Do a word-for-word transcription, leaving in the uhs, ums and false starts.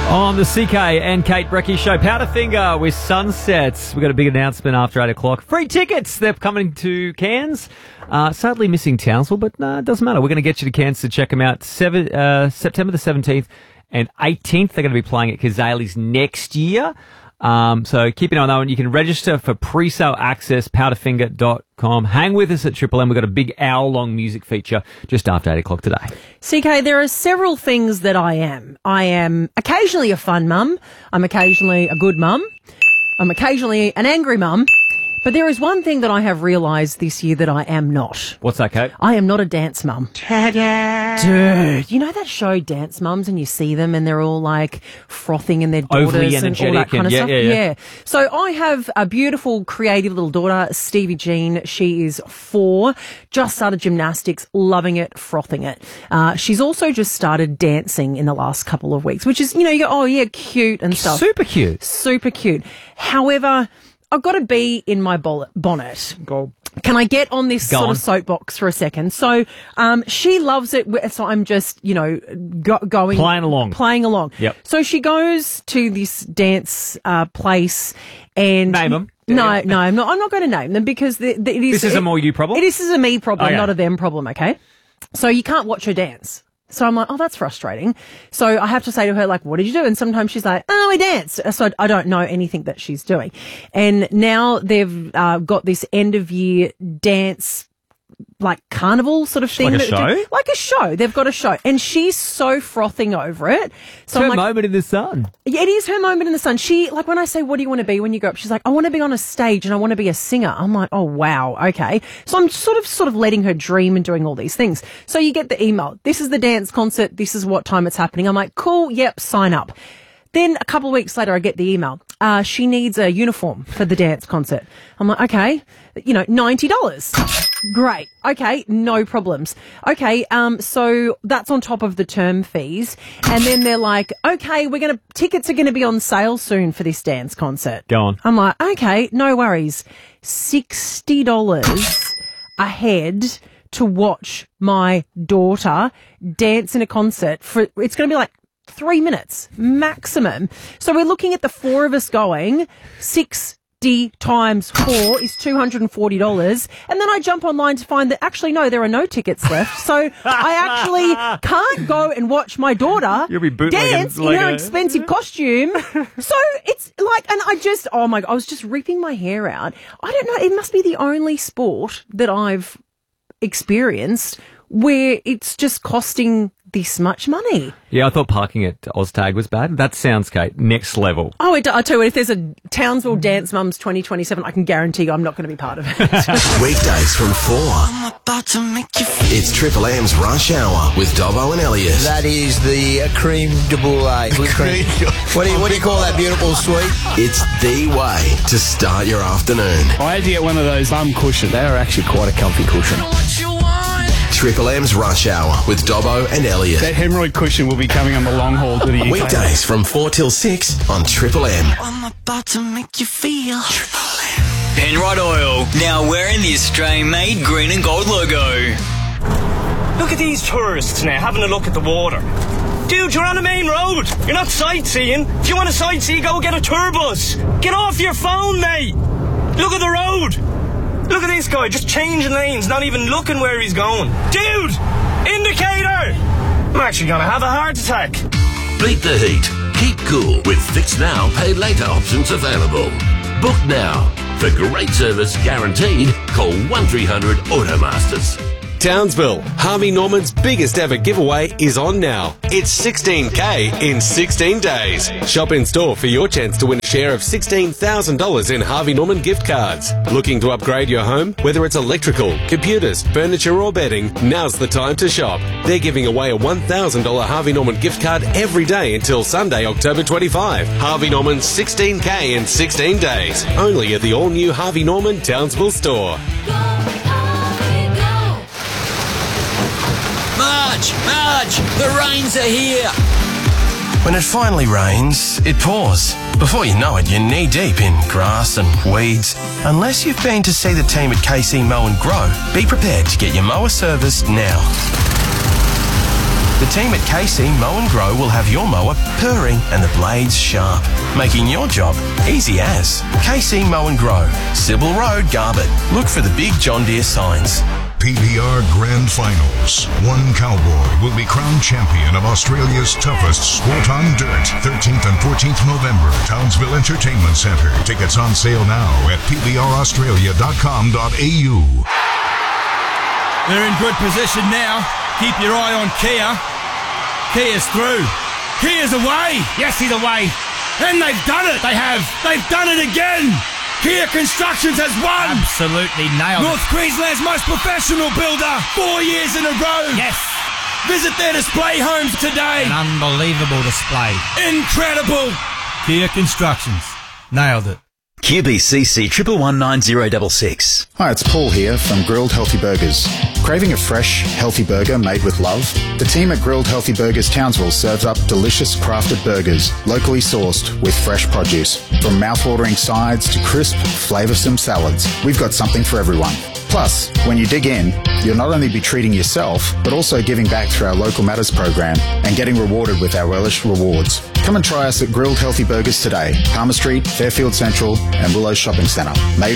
On the C K and Kate Brecky show, Powderfinger with Sunsets. We've got a big announcement after eight o'clock. Free tickets. They're coming to Cairns. Uh, sadly missing Townsville, but uh, it doesn't matter. We're going to get you to Cairns to check them out. Seven, uh, September the seventeenth and eighteenth. They're going to be playing at Kazali's next year. Um, so keep an eye on that one. You can register for pre-sale access, powderfinger dot com. Hang with us at Triple M. We've got a big hour-long music feature just after eight o'clock today. C K, there are several things that I am. I am occasionally a fun mum. I'm occasionally a good mum. I'm occasionally an angry mum. But there is one thing that I have realised this year that I am not. What's that, Kate? I am not a dance mum. Ta-da! Dude, you know that show Dance Mums, and you see them and they're all like frothing in their daughters Overly and energetic all that kind and of yeah, stuff? yeah, yeah. yeah. So I have a beautiful, creative little daughter, Stevie Jean. She is four, just started gymnastics, loving it, frothing it. Uh, she's also just started dancing in the last couple of weeks, which is, you know, you go, oh yeah, cute and stuff. Super cute. Super cute. However, I've got to be in my bonnet. Go. Can I get on this Go sort on. of soapbox for a second? So, um, she loves it. So I'm just, you know, go, going. Playing along. Playing along. Yep. So she goes to this dance, uh, place and. Name them. No, Yeah. no, I'm not, I'm not going to name them because the, the, it is. This is a it- more you problem? It is a me problem, Okay. not a them problem, okay? So you can't watch her dance. So I'm like, oh, that's frustrating. So I have to say to her, like, what did you do? And sometimes she's like, oh, I danced. So I don't know anything that she's doing. And now they've uh, got this end of year dance, like carnival sort of thing. Like a that- show? Like a show. They've got a show. And she's so frothing over it. So Her I'm like, moment in the sun. yeah, it is her moment in the sun. She, like, when I say, what do you want to be when you grow up? She's like, I want to be on a stage and I want to be a singer. I'm like, oh, wow. Okay. So I'm sort of, sort of letting her dream and doing all these things. So you get the email. This is the dance concert. This is what time it's happening. I'm like, cool. Yep. Sign up. Then a couple of weeks later, I get the email. Uh, she needs a uniform for the dance concert. I'm like, okay, you know, ninety dollars. Great. Okay, no problems. Okay, um, so that's on top of the term fees. And then they're like, okay, we're going to, tickets are going to be on sale soon for this dance concert. Go on. I'm like, okay, no worries. sixty dollars a head to watch my daughter dance in a concert for, it's going to be like three minutes maximum. So we're looking at the four of us going, sixty times four is two hundred forty dollars. And then I jump online to find that actually, no, there are no tickets left. So I actually can't go and watch my daughter You'll be bootlegging dance like in her a- expensive costume. So it's like, and I just, oh my God, I was just ripping my hair out. I don't know, it must be the only sport that I've experienced where it's just costing this much money. Yeah, I thought parking at Oztag was bad. That sounds, Kate, next level. Oh, I tell you what, if there's a Townsville Dance Mums twenty twenty-seven, I can guarantee you I'm not going to be part of it. Weekdays from four. I'm about to make you feel. It's Triple M's Rush Hour with Dobbo and Elliot. That is the uh, creme de brulee. Whipped cream. What do you what do you call that beautiful sweet? It's the way to start your afternoon. I had to get one of those bum cushions. They are actually quite a comfy cushion. Triple M's Rush Hour with Dobbo and Elliot. That hemorrhoid cushion will be coming on the long haul to the U K. Weekdays from four till six on Triple M. I'm about to make you feel. Triple M. Penrite Oil, now wearing the Australian-made green and gold logo. Look at these tourists now having a look at the water. Dude, you're on the main road. You're not sightseeing. If you want to sightsee, go get a tour bus. Get off your phone, mate. Look at the road. Look at this guy, just changing lanes, not even looking where he's going. Dude! Indicator! I'm actually gonna have a heart attack. Beat the heat. Keep cool with Fix Now, Pay Later options available. Book now. For great service guaranteed, call one three hundred Automasters. Townsville, Harvey Norman's biggest ever giveaway is on now. It's sixteen K in sixteen days. Shop in store for your chance to win a share of sixteen thousand dollars in Harvey Norman gift cards. Looking to upgrade your home? Whether it's electrical, computers, furniture or bedding, now's the time to shop. They're giving away a one thousand dollars Harvey Norman gift card every day until Sunday, October twenty-fifth. Harvey Norman's sixteen K in sixteen days. Only at the all-new Harvey Norman Townsville store. Marge! Marge! The rains are here! When it finally rains, it pours. Before you know it, you're knee-deep in grass and weeds. Unless you've been to see the team at K C Mow and Grow, be prepared to get your mower serviced now. The team at K C Mow and Grow will have your mower purring and the blades sharp, making your job easy as. K C Mow and Grow, Sybil Road, Garbutt. Look for the big John Deere signs. P B R Grand Finals. One cowboy will be crowned champion of Australia's toughest sport on dirt. thirteenth and fourteenth November, Townsville Entertainment Centre. Tickets on sale now at p b r australia dot com dot a u. They're in good position now. Keep your eye on Kia. Kia's through. Kia's away. Yes, he's away. And they've done it. They have. They've done it again. Kia Constructions has won! Absolutely nailed North it. Queensland's most professional builder, four years in a row. Yes. Visit their display homes today. An unbelievable display. Incredible. Kia Constructions. Nailed it. Q B C C one one nine zero six six. Hi, it's Paul here from Grilled Healthy Burgers. Craving a fresh, healthy burger made with love? The team at Grilled Healthy Burgers Townsville serves up delicious crafted burgers, locally sourced with fresh produce. From mouth-watering sides to crisp, flavoursome salads, we've got something for everyone. Plus, when you dig in, you'll not only be treating yourself, but also giving back through our Local Matters program and getting rewarded with our Relish Rewards. Come and try us at Grilled Healthy Burgers today, Palmer Street, Fairfield Central and Willows Shopping Centre. Made